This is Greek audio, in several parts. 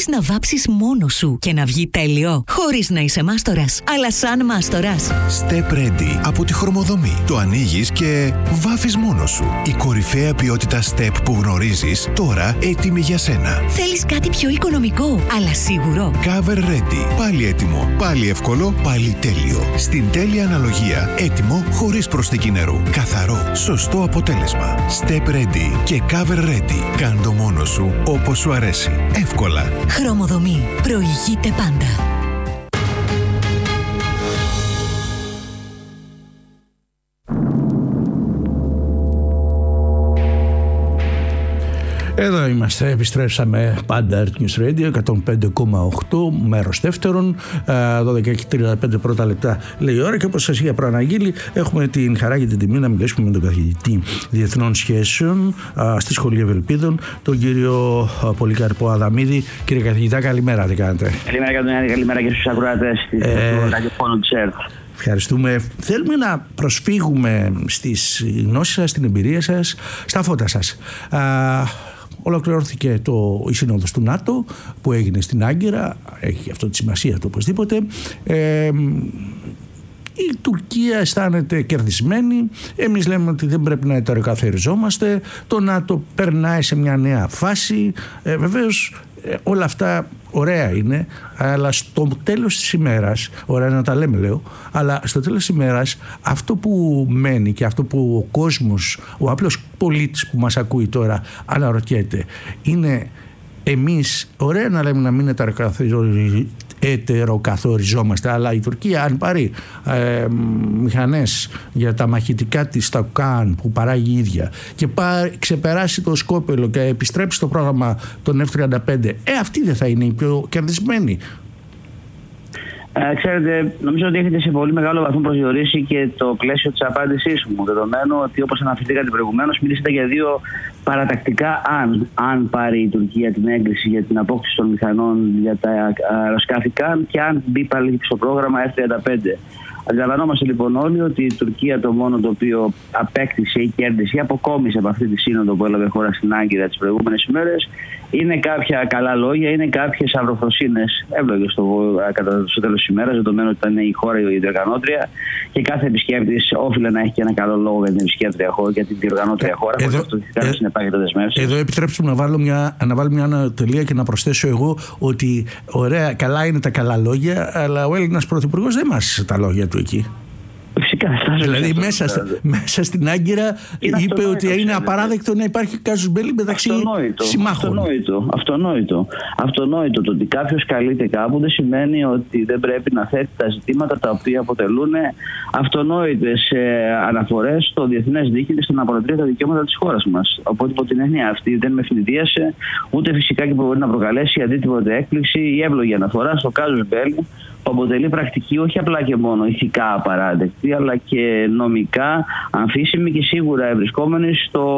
να βάψεις μόνος σου και να βγει τέλειο, χωρίς να είσαι μάστορας, αλλά σαν μάστορας. Step Ready από τη Χρωμοδομή. Το ανοίγεις και βάφεις μόνος σου. Η κορυφαία ποιότητα Step που γνωρίζεις, τώρα έτοιμη για σένα. Θέλεις κάτι πιο οικονομικό, αλλά σίγουρο. Cover Ready. Πάλι έτοιμο, πάλι εύκολο, πάλι τέλειο. Στην τέλεια αναλογία. Έτοιμο, χωρίς προσθήκη νερού. Καθαρό, σωστό αποτέλεσμα. Step Ready και Cover Ready. Κάν' το μόνος σου όπως σου αρέσει. Εύκολα. Χρωμοδομή. Προηγείται πάντα. Εδώ είμαστε, επιστρέψαμε πάντα Earth News Radio 105,8 μέρος δεύτερον, 12:35 πρώτα λεπτά λέει η ώρα, και όπως σας είχα προαναγγείλει έχουμε την χαρά και την τιμή να μιλήσουμε με τον καθηγητή Διεθνών Σχέσεων στη Σχολή Ευελπίδων, τον κύριο Πολυκαρπό Αδαμίδη. Κύριε καθηγητά, καλημέρα, τι κάνετε? Καλημέρα και στους ακροατές του ραδιοφώνου της Earth. Ευχαριστούμε. Θέλουμε να προσφύγουμε στις γνώσεις σας, στην εμπειρία σας, στα φώτα σας. Ολοκληρώθηκε η σύνοδος του ΝΑΤΟ που έγινε στην Άγκυρα, έχει αυτό τη σημασία του οπωσδήποτε. Η Τουρκία αισθάνεται κερδισμένη, εμείς λέμε ότι δεν πρέπει να ετεροκαθοριζόμαστε, το ΝΑΤΟ περνάει σε μια νέα φάση. Βεβαίως όλα αυτά ωραία είναι, αλλά στο τέλος της ημέρας, ωραία να τα λέμε λέω, αλλά στο τέλος της ημέρας αυτό που μένει και αυτό που ο κόσμος, ο απλός πολίτης που μας ακούει τώρα αναρωτιέται είναι, εμείς ωραία να λέμε να μην ετεροκαθοριζόμαστε, αλλά η Τουρκία αν πάρει μηχανές για τα μαχητικά της στα ΚΑΝ που παράγει η ίδια και ξεπεράσει το σκόπελο και επιστρέψει στο πρόγραμμα των F-35, αυτή δεν θα είναι η πιο κερδισμένη? Ξέρετε, νομίζω ότι έχετε σε πολύ μεγάλο βαθμό προσδιορίσει και το πλαίσιο της απάντησής μου, δεδομένου ότι, όπως αναφερθήκατε προηγουμένως, μιλήσατε για δύο παρατακτικά αν πάρει η Τουρκία την έγκριση για την απόκτηση των μηχανών για τα αεροσκάφη ΚΑΝ και αν μπει πάλι στο πρόγραμμα F-35. Αντιλαμβανόμαστε λοιπόν όλοι ότι η Τουρκία το μόνο το οποίο απέκτησε ή κέρδισε ή αποκόμισε από αυτή τη σύνοδο που έλαβε χώρα στην Άγκυρα τις προηγούμενες ημέρες είναι κάποια καλά λόγια, είναι κάποιες αυροφροσύνες εύλογες στο τέλος της ημέρας, δεδομένου ότι ήταν η χώρα η διοργανώτρια και κάθε επισκέπτης όφιλε να έχει και ένα καλό λόγο για την επισκέπτρια χώρα, για την διοργανώτρια χώρα. Εδώ επιτρέψτε μου να βάλω μια ανατελεία και να προσθέσω εγώ ότι ωραία, καλά είναι τα καλά λόγια, αλλά ο Έλληνας πρωθυπουργός δεν μάσησε τα λόγια του εκεί. Φυσικά. Δηλαδή μέσα στην Άγκυρα είπε ότι είναι απαράδεκτο να υπάρχει κάζους μπέλι μεταξύ συμμάχων. Αυτονόητο το ότι κάποιος καλείται κάπου δεν σημαίνει ότι δεν πρέπει να θέτει τα ζητήματα τα οποία αποτελούν αυτονόητες αναφορές στο διεθνές δίκαιο και στο να παρατηρεί τα δικαιώματα της χώρας μας. Οπότε υπό την έννοια αυτή δεν με ευνηδίασε, ούτε φυσικά και μπορεί να προκαλέσει αντίτιμη έκπληξη ή εύλογη αναφορά στο κάζους μπέλι, που αποτελεί πρακτική όχι απλά και μόνο ηθικά απαράδεκτη, αλλά και νομικά αμφίσιμη και σίγουρα ευρισκόμενη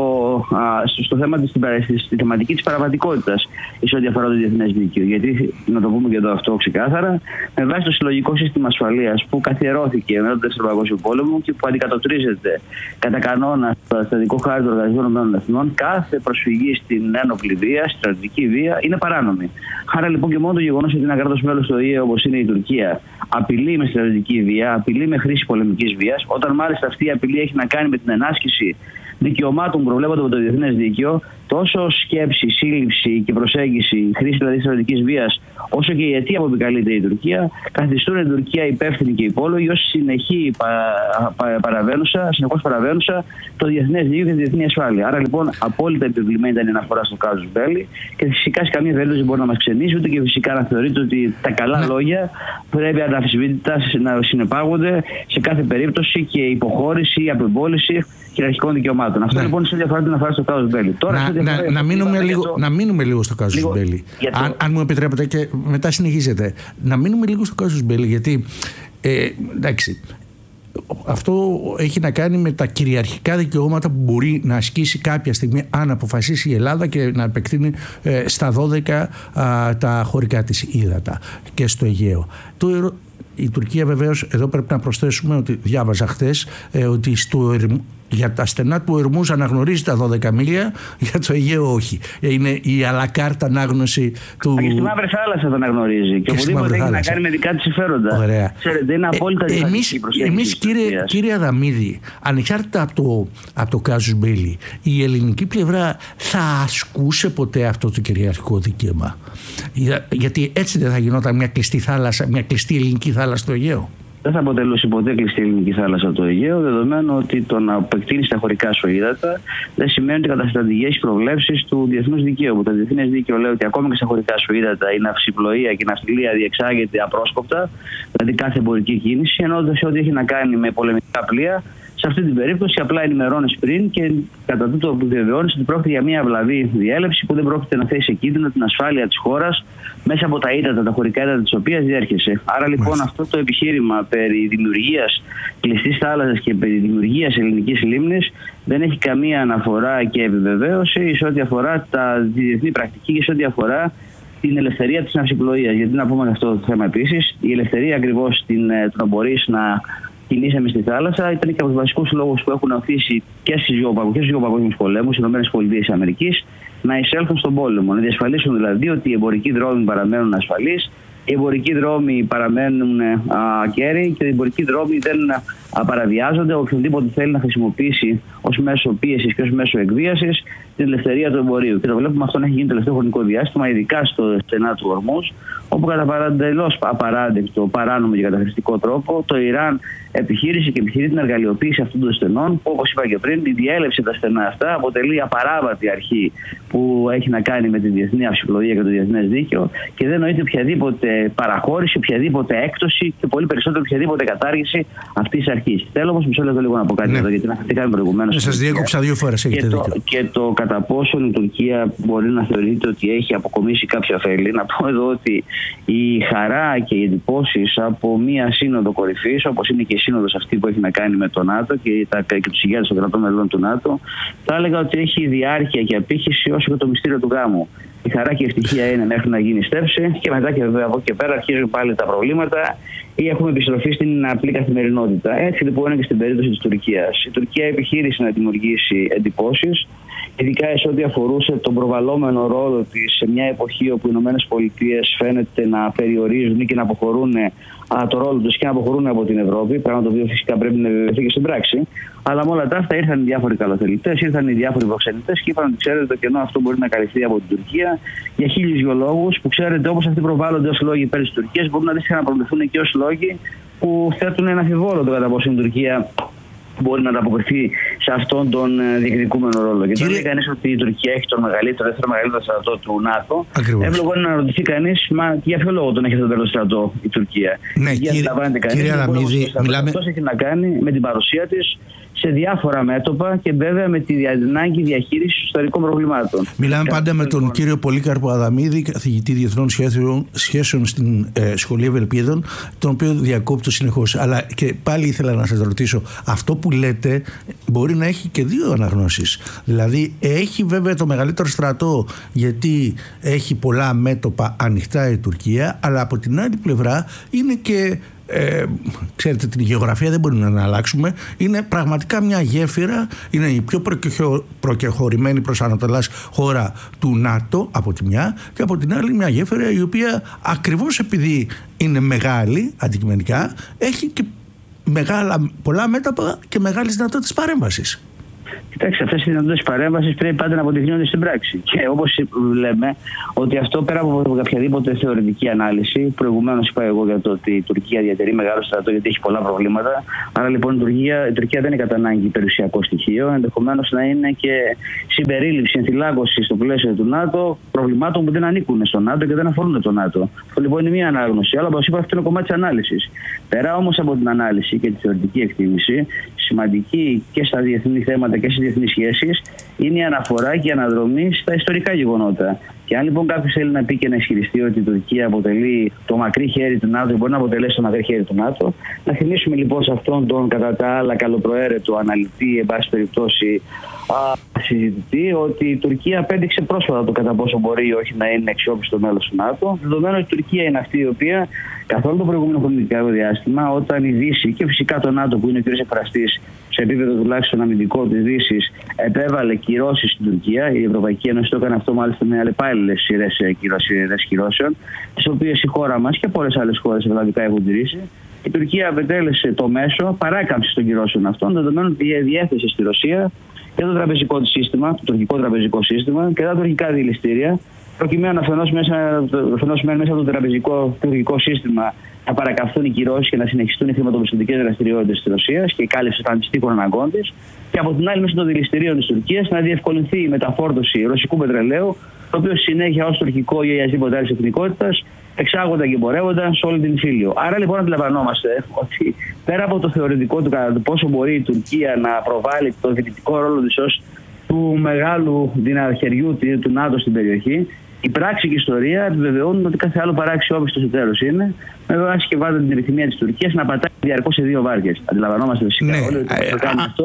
στο θέμα στη θεματική της παραβατικότητας σε ό,τι αφορά το διεθνές δίκαιο. Γιατί, να το πούμε και εδώ αυτό ξεκάθαρα, με βάση το συλλογικό σύστημα ασφαλείας που καθιερώθηκε μετά τον Δεύτερο Παγκόσμιο Πόλεμο και που αντικατοπτρίζεται κατά κανόνα στο στρατικό χάρτη των Οργανισμένων Εθνών, κάθε προσφυγή στην ένοπλη βία, στη στρατιωτική βία, είναι παράνομη. Άρα λοιπόν και μόνο το γεγονός ότι ένα κράτος μέλος στο ΙΕ όπως είναι η Τουρκία απειλεί με στρατιωτική βία, απειλεί με χρήση πολεμικής βίας, όταν μάλιστα αυτή η απειλή έχει να κάνει με την ενάσκηση δικαιωμάτων που προβλέπονται από το διεθνές δίκαιο, τόσο σκέψη, σύλληψη και προσέγγιση, χρήση δηλαδή στρατιωτικής βίας, όσο και η αιτία που επικαλείται η Τουρκία, καθιστούν την Τουρκία υπεύθυνη και υπόλογη ως συνεχώς παραβαίνουσα το διεθνές δίκαιο και τη διεθνή ασφάλεια. Άρα λοιπόν απόλυτα επιβλημένη ήταν η αναφορά στο κάζους μπέλι και φυσικά σε καμία περίπτωση μπορεί να μας ξενήσει, ούτε και φυσικά να θεωρείται ότι τα καλά λόγια πρέπει αναμφισβήτητα να συνεπάγονται σε κάθε περίπτωση και υποχώρηση ή απεμπόληση κυριαρχικών δικαιωμάτων. Αυτό λοιπόν σε διαφορά την αναφορά στο κάζους μπέλι. Να μείνουμε λίγο στο κάζους μπέλι. Αν μου επιτρέπετε και μετά συνεχίζετε. Να μείνουμε λίγο στο κάζους μπέλι, γιατί εντάξει, αυτό έχει να κάνει με τα κυριαρχικά δικαιώματα που μπορεί να ασκήσει κάποια στιγμή αν αποφασίσει η Ελλάδα και να επεκτείνει στα 12 τα χωρικά της ύδατα και στο Αιγαίο. Η Τουρκία βεβαίως, εδώ πρέπει να προσθέσουμε ότι διάβαζα χθες ότι Για τα στενά του Ορμούζ αναγνωρίζει τα 12 μίλια, για το Αιγαίο όχι. Είναι η αλακάρτα ανάγνωση του. Και στη Μαύρη Θάλασσα το αναγνωρίζει. Και οπουδήποτε έχει να κάνει με δικά τη συμφέροντα. Ωραία. Ξέρετε, είναι απόλυτα διαφορετική προσέγγιση. Εμείς, κύριε Αδαμίδη, ανεξάρτητα από το κάζους μπέλι, η ελληνική πλευρά θα ασκούσε ποτέ αυτό το κυριαρχικό δικαίωμα? Γιατί έτσι δεν θα γινόταν μια κλειστή θάλασσα, μια κλειστή ελληνική θάλασσα στο Αιγαίο? Δεν θα αποτελούσε ποτέ κλειστή ελληνική θάλασσα το Αιγαίο, δεδομένου ότι το να επεκτείνει τα χωρικά σου ύδατα δεν σημαίνει ότι καταστρατηγεί έχει προβλέψεις του διεθνούς δικαίου. Που το διεθνές δίκαιο λέει ότι ακόμα και στα χωρικά σου ύδατα η ναυσιπλοεία και η ναυτιλία διεξάγεται απρόσκοπτα, δηλαδή κάθε εμπορική κίνηση, ενώ σε ό,τι έχει να κάνει με πολεμικά πλοία, σε αυτή την περίπτωση απλά ενημερώνεις πριν και κατά τούτο που διαβεβαιώνεις ότι πρόκειται για μια βλαβή διέλευση που δεν πρόκειται να θέσει σε κίνδυνο την ασφάλεια της χώρας μέσα από τα ύδατα, τα χωρικά ύδατα της οποίας διέρχεσαι. Άρα λοιπόν αυτό το επιχείρημα περί δημιουργίας κλειστής θάλασσας και περί δημιουργίας ελληνικής λίμνης δεν έχει καμία αναφορά και επιβεβαίωση σε ό,τι αφορά τη διεθνή πρακτική και σε ό,τι αφορά την ελευθερία της ναυσιπλοείας. Γιατί να πούμε αυτό το θέμα επίσης, η ελευθερία ακριβώς το να μπορείς να κινήσαμε στη θάλασσα ήταν και από τους βασικούς λόγους που έχουν οθήσει και στους δύο παγκόσμιους πολέμους, οι ΗΠΑ, να εισέλθουν στον πόλεμο. Να διασφαλίσουν δηλαδή ότι οι εμπορικοί δρόμοι παραμένουν ασφαλείς, οι εμπορικοί δρόμοι παραμένουν κέραιοι και οι εμπορικοί δρόμοι δεν παραβιάζονται. Οποιονδήποτε θέλει να χρησιμοποιήσει ως μέσο πίεσης και ως μέσο εκβίασης την ελευθερία του εμπορίου. Και το βλέπουμε αυτό να έχει γίνει το τελευταίο χρονικό διάστημα, ειδικά στο στενά του Ορμούζ, όπου κατά εντελώς απαράδεκτο, παράνομο και καταχρηστικό τρόπο το Ιράν επιχείρησε και επιχειρεί την εργαλειοποίηση αυτών των στενών, που όπως είπα και πριν, η διέλευση τα στενά αυτά αποτελεί απαράβατη αρχή που έχει να κάνει με τη διεθνή αυσιπλοεία και το διεθνές δίκαιο και δεν νοείται οποιαδήποτε παραχώρηση, οποιαδήποτε έκπτωση και πολύ περισσότερο οποιαδήποτε κατάργηση αυτής της αρχής. Θέλω όμως μισό λεπτό λίγο να πω κάτι εδώ, γιατί αναφερθήκαμε προηγουμένως. Σας διέκοψα 2 φορές, έχετε δίκιο. Και το κατά πόσον η Τουρκία μπορεί να θεωρείται ότι έχει αποκομίσει κάποια ωφέλη. Να πω εδώ ότι η χαρά και οι εντυπώσεις από μία σύνοδο κορυφής, όπως είναι και η σύνοδος αυτή που έχει να κάνει με το ΝΑΤΟ και τους ηγέτες των κρατών μελών του ΝΑΤΟ, θα έλεγα ότι έχει διάρκεια και απήχηση όσο και το μυστήριο του γάμου. Η χαρά και η ευτυχία είναι μέχρι να γίνει στέψη και μετά και βέβαια από εκεί και πέρα αρχίζουν πάλι τα προβλήματα ή έχουμε επιστροφή στην απλή καθημερινότητα. Έτσι λοιπόν είναι και στην περίπτωση της Τουρκίας. Η Τουρκία επιχείρησε να δημιουργήσει εντυπώσεις, ειδικά σε ό,τι αφορούσε τον προβαλλόμενο ρόλο της σε μια εποχή όπου οι ΗΠΑ φαίνεται να περιορίζουν ή και να αποχωρούν το ρόλο τους και να αποχωρούν από την Ευρώπη, πράγμα το οποίο φυσικά πρέπει να βεβαιωθεί και στην πράξη. Αλλά με όλα τα αυτά ήρθαν οι διάφοροι καλοθελητές, ήρθαν οι διάφοροι προξενητές και είπαν ότι ξέρετε το κενό αυτό μπορεί να καλυφθεί από την Τουρκία για 1002 λόγους που ξέρετε όπως αυτοί προβάλλονται ως λόγοι υπέρ της Τουρκίας, μπορούν αντίστοιχα να προβληθούν και ως λόγοι που θέτουν ένα αμφιβόλο το κατά πόσο η Τουρκία μπορεί να ανταποκριθεί σε αυτόν τον διεκδικούμενο ρόλο. Και τώρα λέει κανείς ότι η Τουρκία έχει το δεύτερο μεγαλύτερο στρατό του ΝΑΤΟ. Εύλογο είναι να ρωτηθεί κανείς, μα για ποιο λόγο τον έχει αυτό το στρατό η Τουρκία? Ναι, κύριε Αδαμίδη, μιλάμε. Αυτό έχει να κάνει με την παρουσία της σε διάφορα μέτωπα και βέβαια με τη ανάγκη διαχείριση ιστορικών προβλημάτων. Μιλάμε πάντα με τον κύριο Πολύκαρπο Αδαμίδη, καθηγητή διεθνών σχέσεων στην Σχολή Ευελπίδων, τον οποίο διακόπτω συνεχώς. Αλλά και πάλι ήθελα να σας ρωτήσω, αυτό που λέτε μπορεί να έχει και 2 αναγνώσεις. Δηλαδή, έχει βέβαια το μεγαλύτερο στρατό, γιατί έχει πολλά μέτωπα ανοιχτά η Τουρκία, αλλά από την άλλη πλευρά είναι και. Ξέρετε, την γεωγραφία δεν μπορούμε να αλλάξουμε. Είναι πραγματικά μια γέφυρα. Είναι η πιο προκεχωρημένη προς Ανατολάς χώρα του ΝΑΤΟ από τη μια, και από την άλλη μια γέφυρα η οποία ακριβώς επειδή είναι μεγάλη αντικειμενικά έχει και πολλά μέτωπα και μεγάλες δυνατότητες παρέμβασης. Κοιτάξτε, αυτές οι δυνατότητες παρέμβασης πρέπει πάντα να αποδεικνύονται στην πράξη. Και όπως λέμε, ότι αυτό πέρα από οποιαδήποτε θεωρητική ανάλυση, προηγουμένως είπα εγώ για το ότι η Τουρκία διατηρεί μεγάλο στρατό γιατί έχει πολλά προβλήματα. Άρα λοιπόν η Τουρκία δεν είναι κατά ανάγκη περιουσιακό στοιχείο, ενδεχομένως να είναι και συμπερίληψη, ενθυλάκωση στο πλαίσιο του ΝΑΤΟ προβλημάτων που δεν ανήκουν στο ΝΑΤΟ και δεν αφορούν το ΝΑΤΟ. Αυτό λοιπόν είναι μία ανάγνωση. Αλλά όπως είπα, αυτό είναι κομμάτι της ανάλυσης. Πέρα όμως από την ανάλυση και τη θεωρητική εκτίμηση, σημαντική και στα διεθνή θέματα και στις διεθνείς σχέσεις είναι η αναφορά και η αναδρομή στα ιστορικά γεγονότα. Και αν λοιπόν κάποιος θέλει να πει και να ισχυριστεί ότι η Τουρκία αποτελεί το μακρύ χέρι του ΝΑΤΟ, μπορεί να αποτελέσει το μακρύ χέρι του ΝΑΤΟ, να θυμίσουμε λοιπόν σε αυτόν τον κατά τα άλλα καλοπροαίρετο αναλυτή, εν πάση περιπτώσει συζητητή, ότι η Τουρκία απέδειξε πρόσφατα το κατά πόσο μπορεί ή όχι να είναι αξιόπιστο μέλος του ΝΑΤΟ, δεδομένου ότι η Τουρκία είναι αυτή η οποία καθ' όλο το προηγούμενο χρονικό διάστημα, όταν η Δύση και φυσικά το ΝΑΤΟ που είναι ο κ. εκφραστής σε επίπεδο τουλάχιστον αμυντικό της Δύσης, επέβαλε κυρώσεις στην Τουρκία. Η Ευρωπαϊκή Ένωση το έκανε αυτό μάλιστα με αλλεπάλληλες σειρές κυρώσεων, τις οποίες η χώρα μας και πολλές άλλες χώρες ευλαβικά έχουν τηρήσει. Η Τουρκία απετέλεσε το μέσο παράκαμψης των κυρώσεων αυτών, δεδομένου ότι διέθεσε στη Ρωσία και το τραπεζικό της σύστημα, το τουρκικό τραπεζικό σύστημα και τα τουρκικά δηληστήρια, προκειμένου αφενός μέσα από το τουρκικό σύστημα να παρακαμφθούν οι κυρώσεις και να συνεχιστούν οι χρηματοπιστωτικές δραστηριότητες της Ρωσίας και η κάλυψη των αντιστοίχων αναγκών της, και από την άλλη μέσω των δηληστηρίων της Τουρκίας να διευκολυνθεί η μεταφόρτωση ρωσικού πετρελαίου, το οποίο συνέχεια ως τουρκικό ή οποιασδήποτε άλλη εθνικότητα εξάγονταν και εμπορεύονταν σε όλη την Φίλιο. Άρα λοιπόν αντιλαμβανόμαστε ότι πέρα από το θεωρητικό του κατά το πόσο μπορεί η Τουρκία να προβάλλει το διοικητικό ρόλο της ως του μεγάλου δυναχαιριού του ΝΑΤΟ στην περιοχή, η πράξη και η ιστορία επιβεβαιώνουν ότι κάθε άλλο παράξιο όπιστος εταίρος είναι, με βάση και βάζοντα την επιθυμία της Τουρκίας να πατάει διαρκώς σε δύο βάρκες. Αντιλαμβανόμαστε φυσικά όλοι ότι θα κάνει αυτό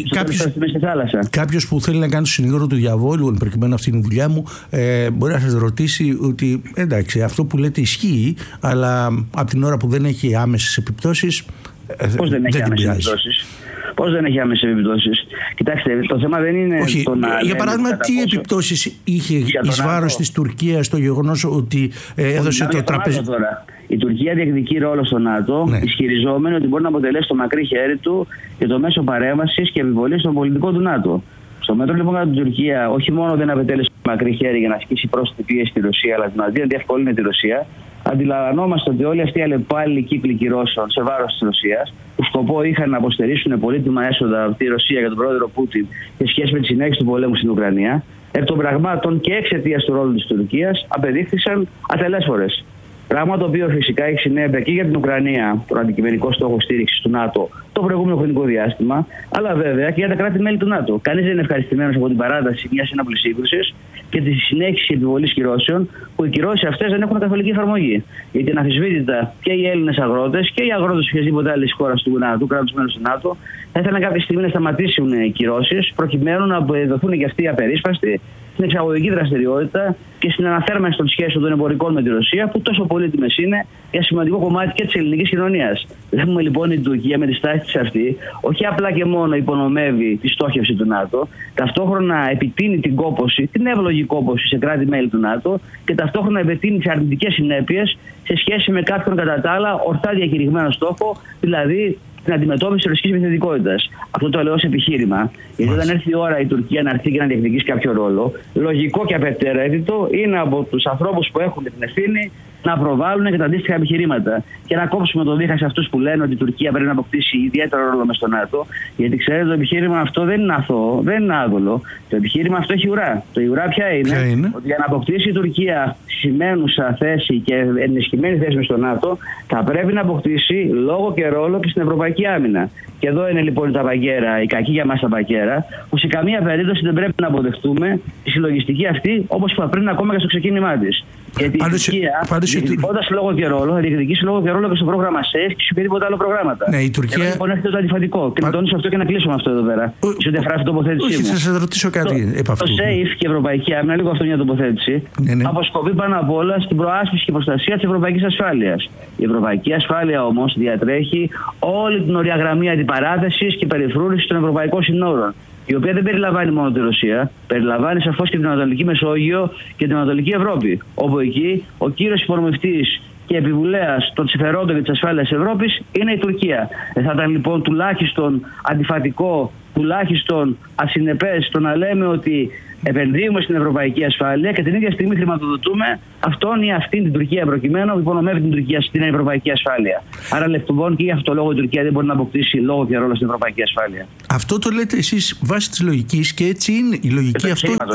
στη θάλασσα. Κάποιος που θέλει να κάνει το συνήγορο του διαβόλου, εν προκειμένου αυτή είναι η δουλειά μου, μπορεί να σας ρωτήσει ότι εντάξει, αυτό που λέτε ισχύει, αλλά από την ώρα που δεν έχει άμεσες επιπτώσεις. Πώς δεν έχει άμεσες επιπτώσεις? Πώς δεν έχει άμεσες επιπτώσεις? Κοιτάξτε, το θέμα δεν είναι. Όχι, το να για παράδειγμα, τι επιπτώσεις είχε εις βάρος της Τουρκίας το γεγονός ότι έδωσε το τραπεζικό. Η Τουρκία διεκδικεί ρόλο στο ΝΑΤΟ, ισχυριζόμενη ότι μπορεί να αποτελέσει το μακρύ χέρι του και το μέσο παρέμβασης και επιβολής των πολιτικών του ΝΑΤΟ. Στο μέτρο λοιπόν κατά την Τουρκία, όχι μόνο δεν απετέλεσε το μακρύ χέρι για να ασκήσει πρόσθετη πίεση στη Ρωσία, αλλά την να διευκολύνει τη Ρωσία, αντιλαμβανόμαστε ότι όλοι αυτοί οι αλλεπάλληλοι κύκλοι κυρώσεων σε βάρος της Ρωσίας, που σκοπό είχαν να αποστερήσουν πολύτιμα έσοδα από τη Ρωσία για τον πρόεδρο Πούτιν σε σχέση με τη συνέχιση του πολέμου στην Ουκρανία, εκ των πραγμάτων και εξαιτίας του ρόλου της Τουρκίας, απεδείχθησαν ατελέσφορες. Πράγμα το οποίο φυσικά έχει συνέπεια και για την Ουκρανία, τον αντικειμενικό στόχο στήριξης του ΝΑΤΟ το προηγούμενο χρονικό διάστημα, αλλά βέβαια και για τα κράτη-μέλη του ΝΑΤΟ. Κανείς δεν είναι ευχαριστημένος από την παράταση μιας ένοπλης σύγκρουσης και τη συνέχιση επιβολής κυρώσεων, που οι κυρώσεις αυτές δεν έχουν καθολική εφαρμογή. Γιατί αναμφισβήτητα και οι Έλληνες αγρότες και οι αγρότες οποιασδήποτε άλλη χώρα του ΝΑΤΟ, κράτους μέλους του ΝΑΤΟ, θα ήθελαν κάποια στιγμή να σταματήσουν οι κυρώσεις, προκειμένου να δοθούν και αυτοί οι απερίσπαστοι στην εξαγωγική δραστηριότητα και στην αναθέρμανση των σχέσεων των εμπορικών με τη Ρωσία, που τόσο πολύτιμες είναι για σημαντικό κομμάτι και της ελληνικής κοινωνίας. Βλέπουμε λοιπόν η Τουρκία με τη στάση της αυτή, όχι απλά και μόνο υπονομεύει τη στόχευση του ΝΑΤΟ, ταυτόχρονα επιτείνει την κόπωση, την εύλογη κόπωση σε κράτη-μέλη του ΝΑΤΟ και ταυτόχρονα επιτείνει τις αρνητικές συνέπειες σε σχέση με κάποιον κατά τα άλλα ορθά διακηρυγμένο στόχο, δηλαδή την αντιμετώπιση της ρωσικής επιθετικότητας. Αυτό το λέω ως επιχείρημα, γιατί όταν έρθει η ώρα η Τουρκία να έρθει και να διεκδικήσει κάποιο ρόλο, λογικό και απευτερέτητο είναι από τους ανθρώπους που έχουν την ευθύνη να προβάλλουν και τα αντίστοιχα επιχειρήματα. Και να κόψουμε το δίχα σε αυτούς που λένε ότι η Τουρκία πρέπει να αποκτήσει ιδιαίτερο ρόλο μες στο ΝΑΤΟ, γιατί ξέρετε το επιχείρημα αυτό δεν είναι αθώο, δεν είναι άδολο. Το επιχείρημα αυτό έχει ουρά. Το ουρά ποια είναι? Ότι για να αποκτήσει η Τουρκία σημαίνουσα θέση και ενισχυμένη θέση μες στο ΝΑΤΟ, θα πρέπει να αποκτήσει λόγο και ρόλο και στην ευρωπαϊκή άμυνα. Και εδώ είναι λοιπόν τα παγκέρα, η κακή για μας τα παγκέρα, που σε καμία περίπτωση δεν πρέπει να αποδεχτούμε τη συλλογιστική αυτή, όπως είπα πριν, ακόμα και στο ξεκίνημά της. Γιατί η Τουρκία, διεκδικώντας λόγο και ρόλο, θα διεκδικήσει λόγο και ρόλο και στο πρόγραμμα SAFE και σε οποιαδήποτε άλλο προγράμματα. Ναι, η Τουρκία. Εδώ λοιπόν έρχεται το αντιφατικό. Και να τονίσω αυτό και να κλείσουμε αυτό εδώ πέρα. Σε ό,τι αφορά την τοποθέτησή μου. Θα σας ρωτήσω κάτι επ' αυτού. Το SAFE και η Ευρωπαϊκή Άμυνα, λίγο αυτό μια τοποθέτηση, αποσκοπεί πάνω απ' όλα στην προάσπιση και προστασία της ευρωπαϊκής ασφάλειας. Η ευρωπαϊκή ασφάλεια όμως διατρέχει όλη την οριαγραμμή αντιπαράθεσης και περιφρούρησης των ευρωπαϊκών συνόρων, η οποία δεν περιλαμβάνει μόνο τη Ρωσία, περιλαμβάνει σαφώς και την Ανατολική Μεσόγειο και την Ανατολική Ευρώπη, όπου εκεί ο κύριος υπονομευτής και επιβουλέας των συμφερόντων και της ασφάλειας της Ευρώπης είναι η Τουρκία. Θα ήταν λοιπόν τουλάχιστον αντιφατικό, τουλάχιστον ασυνεπές το να λέμε ότι επενδύουμε στην ευρωπαϊκή ασφάλεια και την ίδια στιγμή χρηματοδοτούμε αυτόν ή αυτήν την Τουρκία προκειμένου που υπονομεύει την Τουρκία στην ευρωπαϊκή ασφάλεια. Άρα λοιπόν και για αυτό το λόγο η Τουρκία δεν μπορεί να αποκτήσει λόγο και ρόλο στην ευρωπαϊκή ασφάλεια. Αυτό το λέτε εσείς βάσει της λογικής και έτσι είναι η λογική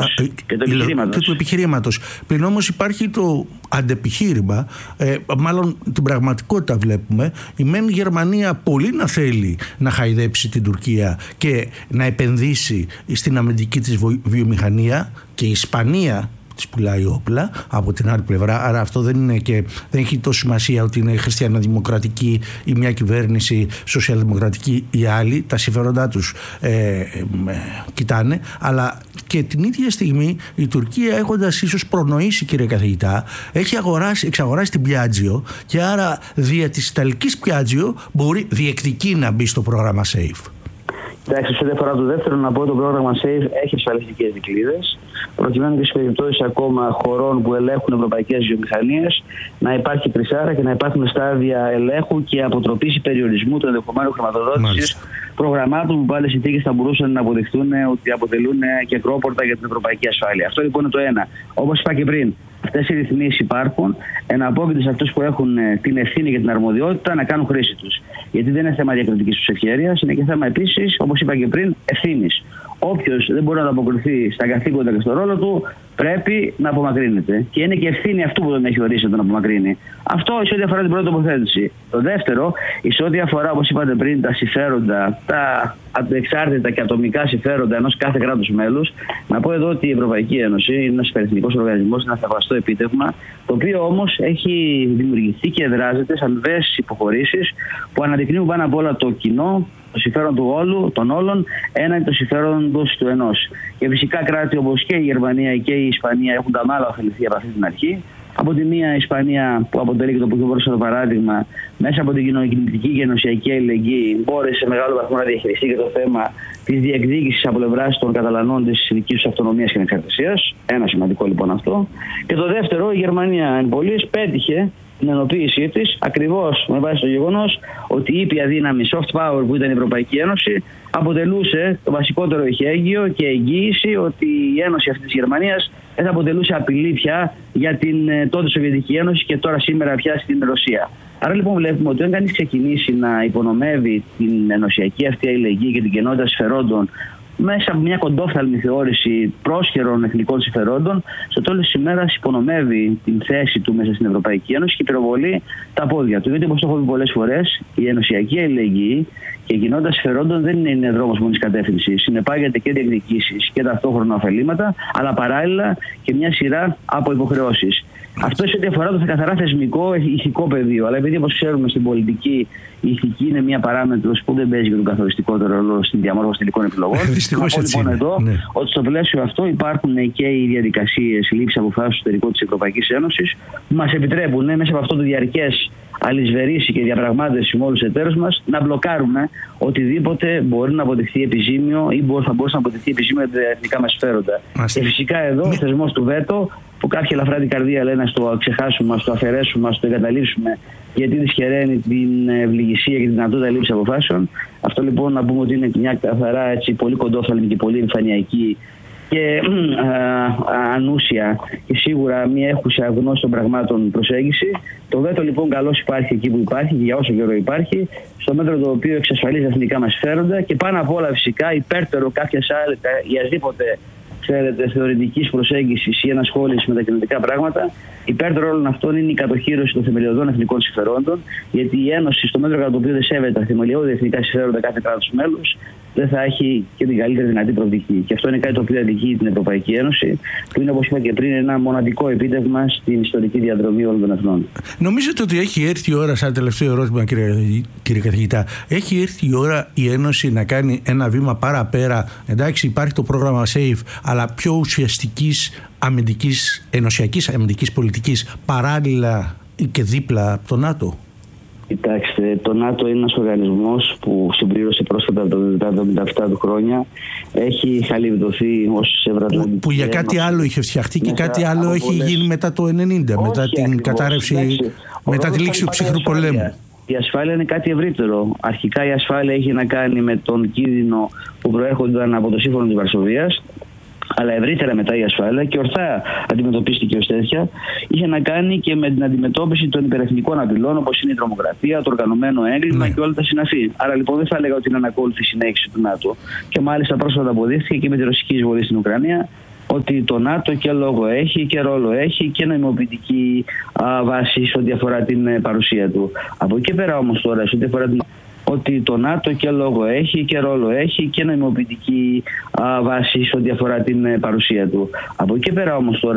του επιχειρήματος. Πλην όμως υπάρχει το αντεπιχείρημα, μάλλον την πραγματικότητα βλέπουμε. Η μεν Γερμανία πολύ να θέλει να χαϊδέψει την Τουρκία και να επενδύσει στην αμυντική της βιομηχανία, και η Ισπανία της πουλάει όπλα από την άλλη πλευρά. Άρα αυτό δεν έχει τόσο σημασία ότι είναι χριστιανοδημοκρατική ή μια κυβέρνηση σοσιαλδημοκρατική ή άλλη. Τα συμφέροντά τους κοιτάνε. Αλλά και την ίδια στιγμή η Τουρκία, έχοντας ίσως προνοήσει, κύριε καθηγητά, έχει εξαγοράσει την Piaggio και άρα δια της Ιταλικής Piaggio διεκδικεί να μπει στο πρόγραμμα SAFE. Εντάξει, σε ό,τι αφορά το δεύτερο, να πω το πρόγραμμα SAFE έχει ασφαλιστικές δικλείδες, προκειμένου και σε περιπτώσεις ακόμα χωρών που ελέγχουν ευρωπαϊκές βιομηχανίες να υπάρχει τρισάρα και να υπάρχουν στάδια ελέγχου και αποτροπής ή περιορισμού του ενδεχομένου χρηματοδότησης προγραμμάτων που πάλι συνθήκες θα μπορούσαν να αποδειχθούν ότι αποτελούν και κρόπορτα για την ευρωπαϊκή ασφάλεια. Αυτό λοιπόν είναι το ένα. Όπως είπα και πριν, αυτές οι ρυθμίσεις υπάρχουν, εναπόκειται σε αυτούς που έχουν την ευθύνη και την αρμοδιότητα να κάνουν χρήση τους. Γιατί δεν είναι θέμα διακριτικής τους ευχέρειας, είναι και θέμα επίσης, όπως είπα και πριν, ευθύνης. Όποιος δεν μπορεί να ανταποκριθεί στα καθήκοντα και στο ρόλο του, πρέπει να απομακρύνεται. Και είναι και ευθύνη αυτού που τον έχει ορίσει να τον απομακρύνει. Αυτό σε ό,τι αφορά την πρώτη τοποθέτηση. Το δεύτερο, σε ό,τι αφορά, όπως είπατε πριν, τα συμφέροντα, τα ανεξάρτητα και ατομικά συμφέροντα ενός κάθε κράτους μέλους, να πω εδώ ότι η Ευρωπαϊκή Ένωση είναι ένας υπερεθνικός οργανισμός, ένα θαυμαστό επίτευγμα, το οποίο όμως έχει δημιουργηθεί και εδράζεται σε αμοιβαίες υποχωρήσεις που αναδεικνύουν πάνω απ' όλα το κοινό, το συμφέρον του όλου, των όλων, έναντι το συμφέροντος του ενός. Και φυσικά κράτη όπως και η Γερμανία και η Ισπανία έχουν τα μάλλα ωφεληθεί από αυτή την αρχή. Από τη μία, η Ισπανία, που αποτελεί και το πιο πρόσφατο παράδειγμα, μέσα από την κοινωνική και ενωσιακή αλληλεγγύη, μπόρεσε σε μεγάλο βαθμό να διαχειριστεί και το θέμα της διεκδίκησης από πλευράς των Καταλανών της δικής τους αυτονομίας και ανεξαρτησίας. Ένα σημαντικό λοιπόν αυτό. Και το δεύτερο, η Γερμανία εν πολλοίς πέτυχε την ενοποίησή της ακριβώς με βάση το γεγονός ότι η ήπια δύναμη soft power που ήταν η Ευρωπαϊκή Ένωση αποτελούσε το βασικότερο εχέγγυο και εγγύηση ότι η Ένωση αυτή της Γερμανίας δεν θα αποτελούσε απειλή πια για την τότε Σοβιετική Ένωση και τώρα σήμερα πια στην Ρωσία. Άρα λοιπόν βλέπουμε ότι όταν κανείς ξεκινήσει να υπονομεύει την ενωσιακή αυτή αλληλεγγύη και την κενότητα συμφερόντων μέσα από μια κοντόφθαλμη θεώρηση πρόσχερων εθνικών συμφερόντων, στο τέλος της ημέρας υπονομεύει την θέση του μέσα στην Ευρωπαϊκή Ένωση και πυροβολεί τα πόδια του. Γιατί όπως το έχω πει πολλές φορές, η ενωσιακή αλληλεγγύη και η κοινότητα συμφερόντων δεν είναι δρόμος μόνης κατεύθυνσης. Συνεπάγεται και διεκδικήσεις και ταυτόχρονα ωφελήματα, αλλά παράλληλα και μια σειρά από υποχρεώσεις. Αυτό σε ό,τι αφορά το καθαρά θεσμικό, ηθικό πεδίο. Αλλά επειδή, όπως ξέρουμε, στην πολιτική η ηθική είναι μια παράμετρος που δεν παίζει και τον καθοριστικότερο ρόλο στην διαμόρφωση τελικών επιλογών. Δυστυχώς έτσι λοιπόν είναι. Εδώ Ναι. ότι στο πλαίσιο αυτό υπάρχουν και οι διαδικασίες λήψης αποφάσεων στο εσωτερικό της Ευρωπαϊκής Ένωσης που μας επιτρέπουν μέσα από αυτό το διαρκές αλυσβερίσι και διαπραγμάτευση με όλους τους εταίρους μας να μπλοκάρουμε οτιδήποτε μπορεί να αποδειχθεί επιζήμιο ή θα μπορούσε να αποδειχθεί επιζήμιο για τα εθνικά μας συμφέροντα. Και φυσικά εδώ ο θεσμός του βέτο, που κάποιοι ελαφρά την καρδία λένε να το ξεχάσουμε, να το αφαιρέσουμε, να το εγκαταλείψουμε, γιατί δυσχεραίνει την ευληγησία και τη δυνατότητα λήψη αποφάσεων. Αυτό λοιπόν να πούμε ότι είναι μια καθαρά έτσι, πολύ κοντόφθαλμη και πολύ επιφανειακή και ανούσια και σίγουρα μια έχουσα γνώση των πραγμάτων προσέγγιση. Το βέτο λοιπόν καλώς υπάρχει εκεί που υπάρχει και για όσο καιρό υπάρχει, στο μέτρο το οποίο εξασφαλίζει τα εθνικά μας συμφέροντα και πάνω απ' όλα φυσικά υπέρτερο κάποιας άλλης ή ασδήποτε θεωρητικής προσέγγισης ή ενασχόλησης με τα κοινωνικά πράγματα, υπέρτερο όλων αυτών είναι η κατοχύρωση των θεμελιωδών εθνικών συμφερόντων, γιατί η Ένωση, στο μέτρο κατά το οποίο δεν σέβεται τα θεμελιώδη εθνικά συμφέροντα κάθε κράτους μέλους, δεν θα έχει και την καλύτερη δυνατή προοπτική. Και αυτό είναι κάτι το οποίο αδικεί την Ευρωπαϊκή Ένωση, που είναι, όπως είπα και πριν, ένα μοναδικό επίτευγμα στην ιστορική διαδρομή όλων των εθνών. Νομίζετε ότι έχει έρθει η ώρα, σαν τελευταίο ερώτημα, κύριε καθηγητά, έχει έρθει η ώρα η Ένωση να κάνει ένα βήμα παραπέρα? Εντάξει, υπάρχει το πρόγραμμα SAFE, αλλά πιο ουσιαστικής αμυντικής, ενωσιακής αμυντικής πολιτικής παράλληλα και δίπλα από το ΝΑΤΟ? Κοιτάξτε, το ΝΑΤΟ είναι ένας οργανισμός που συμπλήρωσε πρόσφατα τα 77 του χρόνια. Έχει χαλιβδοθεί ως Ευρωατλαντική. Που για κάτι άλλο είχε φτιαχτεί και κάτι άλλο έχει γίνει μετά το 1990, μετά την κατάρρευση, μετά τη λήξη του ψυχρού πολέμου. Η ασφάλεια είναι κάτι ευρύτερο. Αρχικά η ασφάλεια έχει να κάνει με τον κίνδυνο που προέρχονταν από το Σύμφωνο της Βαρσοβίας. Αλλά ευρύτερα μετά η ασφάλεια, και ορθά αντιμετωπίστηκε ως τέτοια, είχε να κάνει και με την αντιμετώπιση των υπερεθνικών απειλών, όπως είναι η τρομοκρατία, το οργανωμένο έγκλημα και όλα τα συναφή. Άρα λοιπόν δεν θα έλεγα ότι είναι ανακόλουθη συνέχιση του ΝΑΤΟ. Και μάλιστα πρόσφατα αποδείχθηκε και με τη ρωσική εισβολή στην Ουκρανία ότι το ΝΑΤΟ και λόγο έχει και ρόλο έχει και νοημοποιητική βάση σε ό,τι αφορά την παρουσία του. Από εκεί πέρα όμως τώρα, σε ό,τι αφορά την ότι το ΝΑΤΟ και λόγο έχει και ρόλο έχει και νοημοποιητική βάση σε ό,τι αφορά την παρουσία του. Από εκεί πέρα όμως τώρα